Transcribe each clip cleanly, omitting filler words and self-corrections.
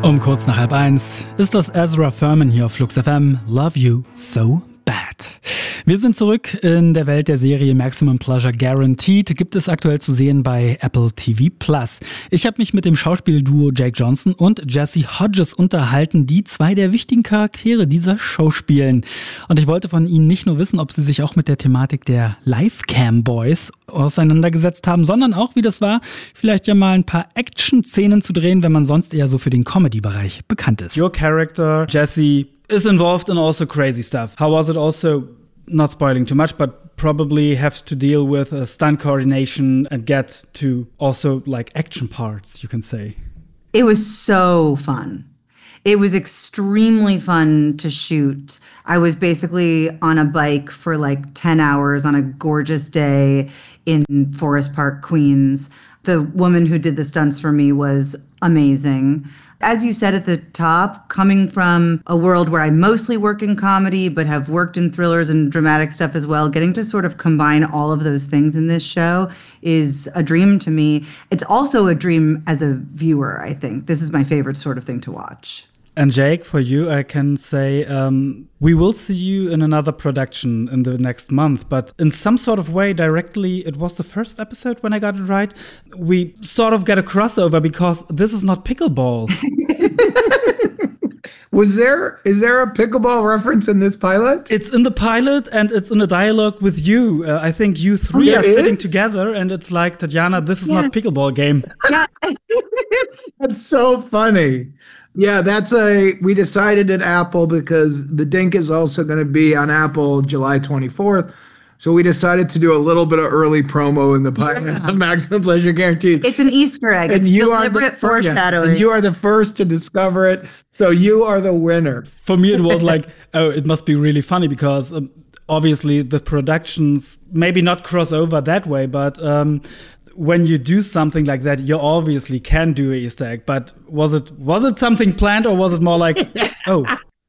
Um kurz nach 12:30 ist das Ezra Furman hier auf Flux FM. Love You So Bad. Wir sind zurück in der Welt der Serie Maximum Pleasure Guaranteed. Gibt es aktuell zu sehen bei Apple TV+. Ich habe mich mit dem Schauspielduo Jake Johnson und Jesse Hodges unterhalten, die zwei der wichtigen Charaktere dieser Show spielen. Und ich wollte von ihnen nicht nur wissen, ob sie sich auch mit der Thematik der Live-Cam-Boys auseinandergesetzt haben, sondern auch, wie das war, vielleicht ja mal ein paar Action-Szenen zu drehen, wenn man sonst eher so für den Comedy-Bereich bekannt ist. Your character, Jesse, is involved in also crazy stuff. How was it also, not spoiling too much, but probably have to deal with stunt coordination and get to also like action parts, you can say? It was so fun. It was extremely fun to shoot. I was basically on a bike for like 10 hours on a gorgeous day in Forest Park, Queens. The woman who did the stunts for me was amazing. As you said at the top, coming from a world where I mostly work in comedy, but have worked in thrillers and dramatic stuff as well, getting to sort of combine all of those things in this show is a dream to me. It's also a dream as a viewer, I think. This is my favorite sort of thing to watch. And Jake, for you, I can say we will see you in another production in the next month, but in some sort of way, directly, it was the first episode when I got it right. We sort of get a crossover because this is not pickleball. Is there a pickleball reference in this pilot? It's in the pilot and it's in a dialogue with you. I think you three are sitting together and it's like, Tatjana, this is not pickleball game. That's so funny. Yeah, we decided at Apple because The Dink is also going to be on Apple July 24th. So we decided to do a little bit of early promo in the pilot of Maximum Pleasure Guaranteed. It's an Easter egg. It's deliberate foreshadowing. And you are the first to discover it. So you are the winner. For me, it was like, oh, it must be really funny because obviously the productions maybe not cross over that way, but when you do something like that, you obviously can do an Easter egg. But was it something planned or was it more like, oh?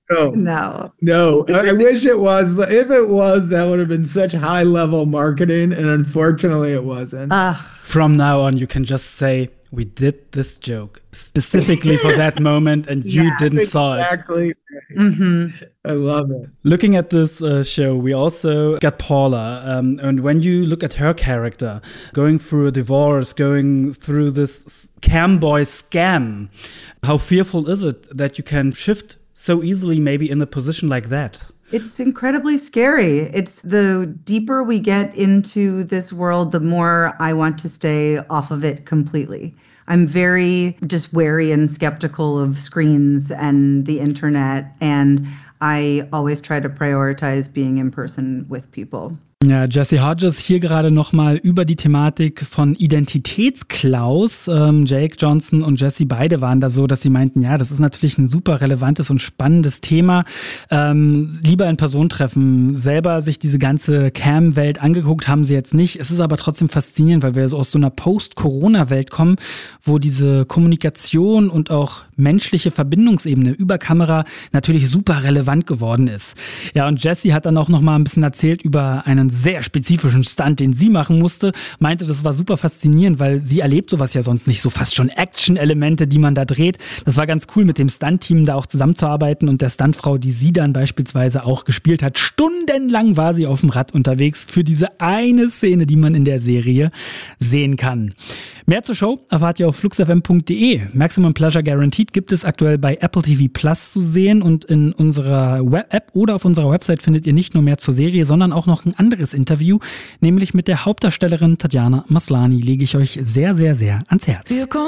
No. I wish it was. If it was, that would have been such high-level marketing, and unfortunately it wasn't. From now on, you can just say, we did this joke specifically for that moment, and you didn't saw it. Exactly. Mm-hmm. I love it. Looking at this show, we also got Paula. And when you look at her character, going through a divorce, going through this cam boy scam, how fearful is it that you can shift so easily maybe in a position like that? It's incredibly scary. It's the deeper we get into this world, the more I want to stay off of it completely. I'm very just wary and skeptical of screens and the internet, and I always try to prioritize being in person with people. Ja, Jesse Hodges hier gerade nochmal über die Thematik von Identitätsklaus. Jake Johnson und Jesse beide waren da so, dass sie meinten, ja, das ist natürlich ein super relevantes und spannendes Thema. Lieber in Person treffen. Selber sich diese ganze Cam-Welt angeguckt haben sie jetzt nicht. Es ist aber trotzdem faszinierend, weil wir so aus so einer Post-Corona-Welt kommen, wo diese Kommunikation und auch menschliche Verbindungsebene über Kamera natürlich super relevant geworden ist. Ja, und Jesse hat dann auch nochmal ein bisschen erzählt über einen sehr spezifischen Stunt, den sie machen musste, meinte, das war super faszinierend, weil sie erlebt sowas ja sonst nicht, so fast schon Action-Elemente, die man da dreht. Das war ganz cool, mit dem Stunt-Team da auch zusammenzuarbeiten und der Stuntfrau, die sie dann beispielsweise auch gespielt hat. Stundenlang war sie auf dem Rad unterwegs für diese eine Szene, die man in der Serie sehen kann. Mehr zur Show erfahrt ihr auf fluxfm.de. Maximum Pleasure Guaranteed gibt es aktuell bei Apple TV Plus zu sehen und in unserer Web-App oder auf unserer Website findet ihr nicht nur mehr zur Serie, sondern auch noch ein anderes Interview, nämlich mit der Hauptdarstellerin Tatjana Maslany, lege ich euch sehr, sehr, sehr ans Herz.